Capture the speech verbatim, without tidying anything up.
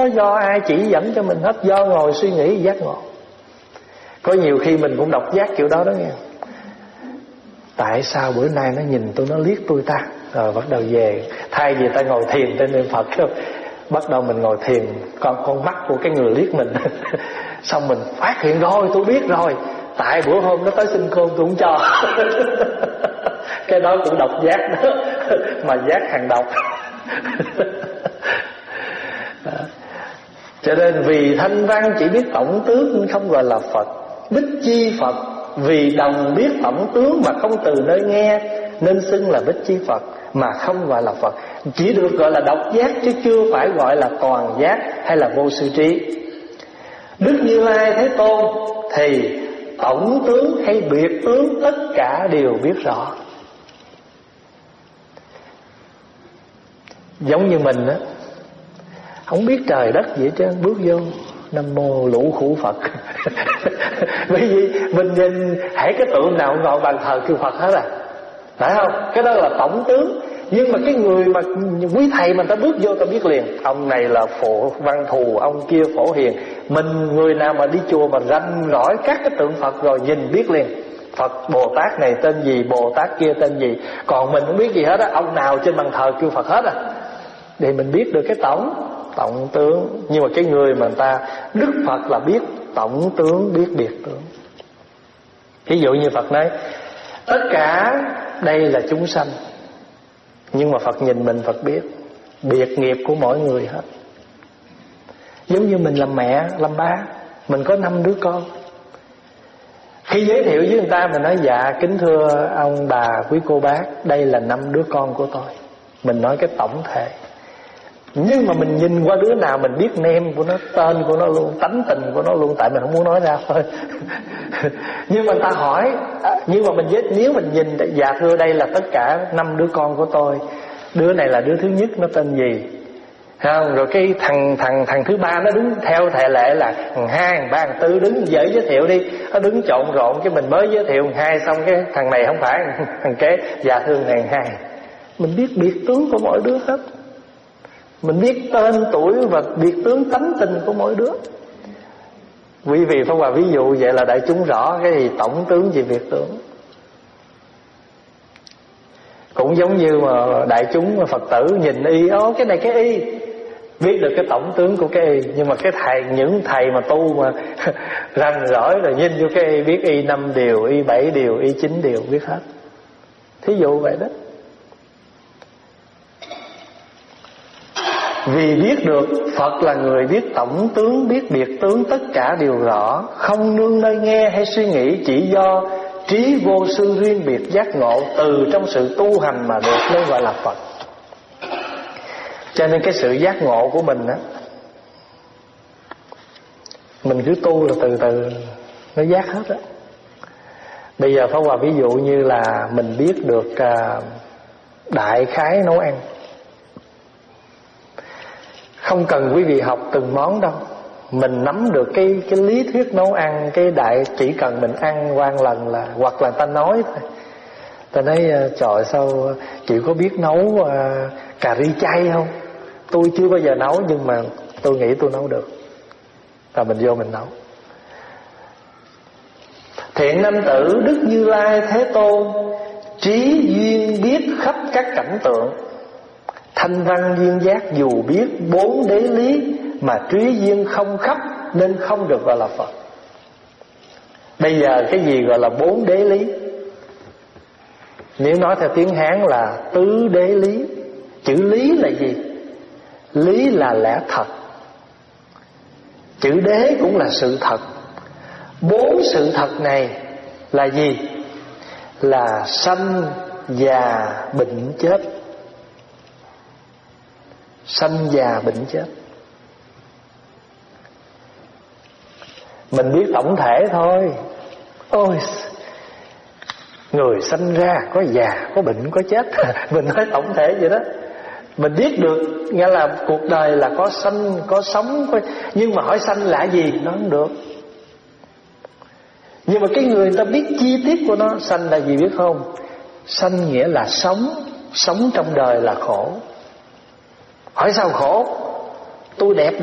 có do ai chỉ dẫn cho mình hết, do ngồi suy nghĩ giác ngộ. Có nhiều khi mình cũng độc giác kiểu đó đó nghe. Tại sao bữa nay nó nhìn tôi, nó liếc tôi ta? Rồi bắt đầu về, thay vì ta ngồi thiền trên niệm Phật, bắt đầu mình ngồi thiền, con con mắt của cái người liếc mình. Xong mình phát hiện rồi, tôi biết rồi, tại bữa hôm nó tới xin cơm tôi không cho. Cái đó cũng độc giác đó, mà giác hàng độc. Cho nên vì thanh văn chỉ biết tổng tướng không gọi là Phật. Bích chi Phật, vì đồng biết tổng tướng mà không từ nơi nghe, nên xưng là bích chi Phật, mà không gọi là Phật. Chỉ được gọi là độc giác, chứ chưa phải gọi là toàn giác hay là vô sư trí. Đức Như Lai Thế Tôn thì tổng tướng hay biệt tướng tất cả đều biết rõ. Giống như mình á, không biết trời đất gì hết trơn, bước vô Nam Mô Lũ Khủ Phật. Bởi vì mình nhìn hãy cái tượng nào ngồi bàn thờ kêu Phật hết à, phải không? Cái đó là tổng tướng. Nhưng mà cái người mà quý thầy mà ta bước vô ta biết liền, ông này là Phổ Văn Thù, ông kia Phổ Hiền. Mình người nào mà đi chùa mà ranh rõi các cái tượng Phật rồi nhìn biết liền, Phật Bồ Tát này tên gì, Bồ Tát kia tên gì. Còn mình không biết gì hết á, ông nào trên bàn thờ kêu Phật hết à. Để mình biết được cái tổng tổng tướng. Nhưng mà cái người mà người ta Đức Phật là biết tổng tướng, biết biệt tướng. Ví dụ như Phật nói tất cả đây là chúng sanh, nhưng mà Phật nhìn mình, Phật biết biệt nghiệp của mỗi người hết. Giống như mình làm mẹ, làm ba, mình có năm đứa con. Khi giới thiệu với người ta, mình nói dạ kính thưa ông bà, quý cô bác, đây là năm đứa con của tôi. Mình nói cái tổng thể. Nhưng mà mình nhìn qua đứa nào mình biết name của nó, tên của nó luôn, tánh tình của nó luôn, tại mình không muốn nói ra thôi. Nhưng mà người ta hỏi, nhưng mà mình giới, nếu mình nhìn, dạ thưa đây là tất cả năm đứa con của tôi, đứa này là đứa thứ nhất, nó tên gì, không? Rồi cái thằng thằng thằng thứ ba nó đứng theo thể lệ là thằng hai, thằng ba, thằng tư đứng dễ giới thiệu đi, nó đứng trộn rộn, cái mình mới giới thiệu thằng hai xong cái thằng này không phải thằng kế, dạ thưa này thằng hai. Mình biết biệt tướng của mỗi đứa hết. Mình biết tên tuổi và biệt tướng tánh tình của mỗi đứa. Quý vị Pháp Hòa ví dụ vậy là đại chúng rõ cái gì tổng tướng gì biệt tướng. Cũng giống như mà đại chúng Phật tử nhìn y, ó cái này cái y, biết được cái tổng tướng của cái y. Nhưng mà cái thầy, những thầy mà tu mà rành rõi rồi nhìn vô cái y, biết y năm điều, y bảy điều, y chín điều, biết hết. Thí dụ vậy đó. Vì biết được Phật là người biết tổng tướng, biết biệt tướng, tất cả đều rõ, không nương nơi nghe hay suy nghĩ, chỉ do trí vô sư riêng biệt giác ngộ từ trong sự tu hành mà được nên gọi là Phật. Cho nên cái sự giác ngộ của mình á, mình cứ tu là từ từ nó giác hết á. Bây giờ Pháp Hòa ví dụ như là mình biết được à, đại khái nấu ăn, không cần quý vị học từng món đâu, mình nắm được cái cái lý thuyết nấu ăn, cái đại chỉ cần mình ăn qua lần là, hoặc là ta nói thôi, ta nói trời sao chị có biết nấu uh, cà ri chay không? Tôi chưa bao giờ nấu nhưng mà tôi nghĩ tôi nấu được, và mình vô mình nấu. Thiện nam tử Đức Như Lai Thế Tôn, trí duyên biết khắp các cảnh tượng, thanh văn duyên giác dù biết bốn đế lý, mà trí duyên không khắp nên không được gọi là Phật. Bây giờ cái gì gọi là bốn đế lý? Nếu nói theo tiếng Hán là tứ đế lý. Chữ lý là gì? Lý là lẽ thật, chữ đế cũng là sự thật. Bốn sự thật này là gì? Là sanh, già, bệnh, chết. Sanh, già, bệnh, chết. Mình biết tổng thể thôi. Ôi, người sanh ra có già, có bệnh, có chết. Mình nói tổng thể vậy đó. Mình biết được, nghĩa là cuộc đời là có sanh, có sống, có... nhưng mà hỏi sanh là gì? Nó không được. Nhưng mà cái người ta biết chi tiết của nó. Sanh là gì biết không? Sanh nghĩa là sống. Sống trong đời là khổ. Hỏi sao khổ? Tôi đẹp